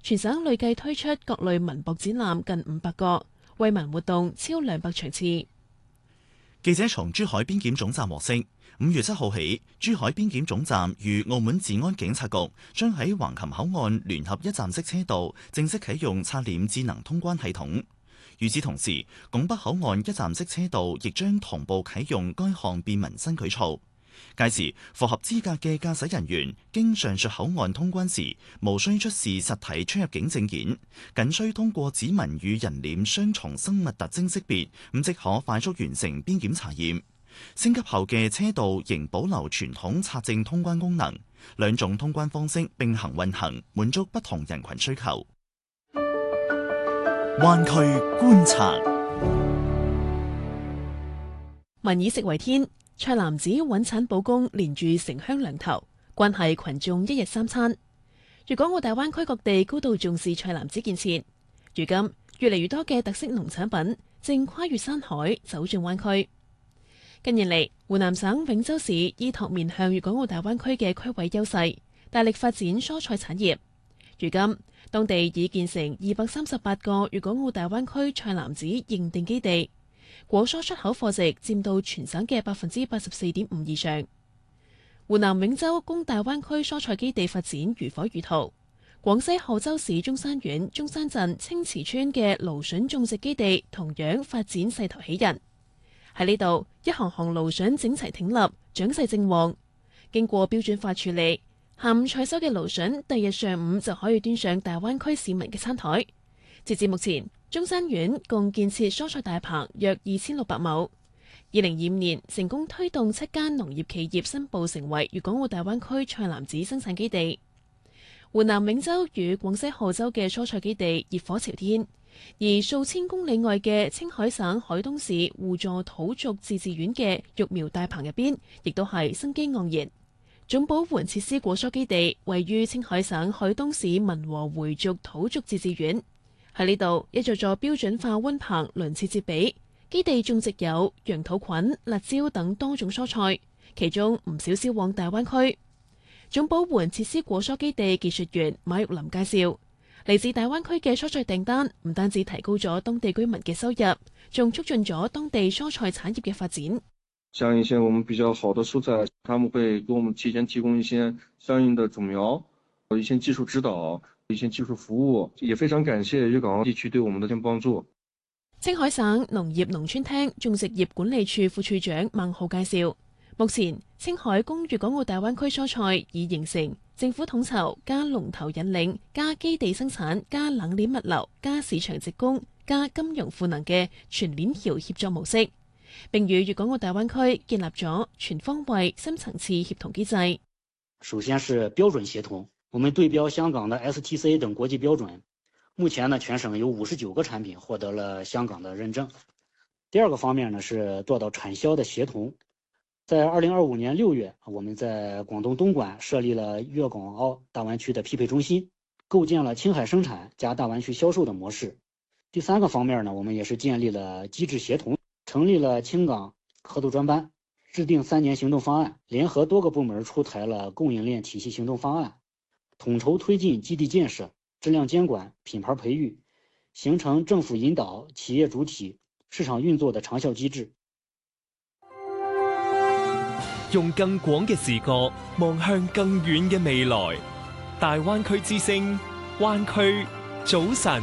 全省累計推出各類文博展覽近500個，惠民活動超200場次。 記者從珠海邊檢總站獲悉，5月7號起，珠海邊檢總站與澳門治安警察局將喺橫琴口岸聯合一站式車道正式啟用刷臉智能通關系統。與此同時，拱北口岸一站式車道亦將同步啟用該項便民新舉措。屆時，符合資格嘅駕駛人員經上述口岸通關時，無需出示實體出入境證件，僅需通過指紋與人臉雙重生物特徵識別，咁即可快速完成邊檢查驗。升級後嘅車道仍保留傳統刷證通關功能，兩種通關方式並行運行，滿足不同人群需求。灣區觀察， 民以食為天。菜籃子穩產保供，連住城鄉兩頭，關係群眾一日三餐。粵港澳大灣區各地高度重視菜籃子建設，如今越嚟越多嘅特色農產品正跨越山海走進灣區。近年嚟，湖南省永州市依託面向粵港澳大灣區嘅區位優勢，大力發展蔬菜產業。如今，當地已建成238個粵港澳大灣區菜籃子認定基地。果蔬出口貨值佔到全省嘅84.5%以上。湖南永州供大灣區蔬菜基地發展如火如荼。廣西賀州市中山縣中山鎮青池村嘅蘆筍種植基地同樣發展勢頭喜人。喺呢度，一行行蘆筍整齊挺立，長勢正旺。經過標準化處理，下午採收嘅蘆筍，第日上午就可以端上大灣區市民嘅餐台。截至目前，中山縣共建設蔬菜大棚約2600畝。2025年成功推動7間農業企業申報成為粵港澳大灣區菜籃子生產基地。湖南永州與廣西賀州嘅蔬菜基地熱火朝天，而數千公里外嘅青海省海東市互助土族自治縣嘅育苗大棚入邊，亦都係生機盎然。總保援設施果蔬基地位於青海省海東市民和回族土族自治縣。喺呢度，一座座標準化溫棚鄰切接比，基地種植有羊肚菌、辣椒等多種蔬菜，其中唔少銷往大灣區。總保援設施果蔬基地技術員馬玉林介紹，嚟自大灣區嘅蔬菜訂單唔單止提高咗當地居民嘅收入，仲促進咗當地蔬菜產業嘅發展。 像一些我們比較好的蔬菜，他們會給我們提前提供一些相應的種苗，一些技術指導，一些技術服務，也非常感謝粵港澳地區對我們的幫助。 青海省農業農村廳種植業管理處副處長孟浩介紹，目前青海供粵港澳大灣區蔬菜已形成政府統籌加龍頭引領加基地生產加冷鏈物流加市場直供加金融賦能嘅全鏈條協作模式，並與粵港澳大灣區建立咗全方位深層次協同機制。 首先是標準協同，我們對標香港的 STC 等國際標準，目前呢全省有59個產品獲得了香港的認證。第二個方面呢是做到產銷的協同，在2025年6月，我們在廣東東莞設立了粵港澳大灣區的匹配中心，構建了青海生產加大灣區銷售的模式。第三個方面呢，我們也是建立了機制協同，成立了青港合作專班，制定3年行動方案，聯合多個部門出台了供應鏈體系行動方案，統籌推進基地建設、質量監管、品牌培育，形成政府引導、企業主體、市場運作的長效機制。 用更廣嘅視角望向更遠嘅未來，大灣區之聲，灣區早晨。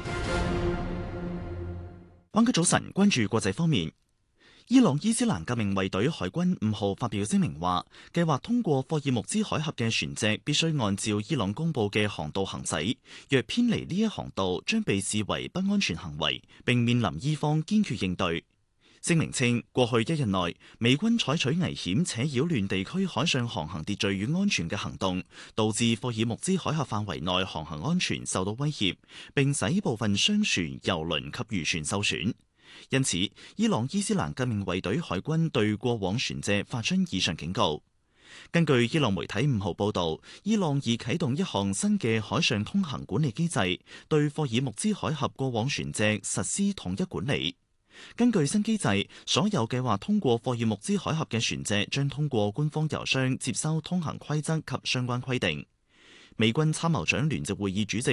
灣區早晨，關注國際方面。伊朗伊斯蘭革命衛隊海軍5號發表聲明話，計劃通過霍爾木茲海峽嘅船隻必須按照伊朗公佈嘅航道行駛，若偏離呢一航道，將被視為不安全行為，並面臨伊方堅決應對。聲明稱，過去1日內，美軍採取危險且擾亂地區海上航行秩序與安全嘅行動，導致霍爾木茲海峽範圍內航行安全受到威脅，並使部分商船、油輪及漁船受損。因此，伊朗伊斯蘭革命衛隊海軍對過往船隻發出以上警告。根據伊朗媒體5號報導，伊朗已啟動一項新嘅海上通行管理機制，對霍爾木茲海峽過往船隻實施統一管理。根據新機制，所有計劃通過霍爾木茲海峽嘅船隻將通過官方郵箱接收通行規則及相關規定。美軍參謀長聯席會議主席